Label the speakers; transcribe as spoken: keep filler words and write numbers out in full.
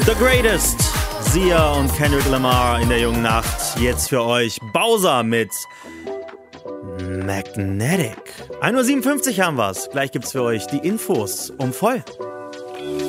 Speaker 1: The Greatest, Sia und Kendrick Lamar in der jungen Nacht. Jetzt für euch Bowser mit Magnetic. ein Uhr siebenundfünfzig haben wir's. Gleich gibt's für euch die Infos um voll.